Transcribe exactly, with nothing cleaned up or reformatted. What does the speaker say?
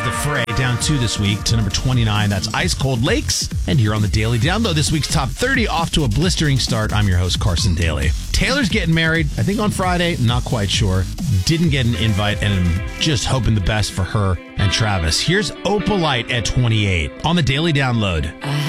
the fray, down two this week to number twenty-nine. That's Ice Cold Lakes. And here on the Daily Download, this week's top thirty, off to a blistering start. I'm your host, Carson Daly. Taylor's getting married, I think on Friday, not quite sure. Didn't get an invite, and I'm just hoping the best for her and Travis. Here's Opalite at twenty-eight on the Daily Download.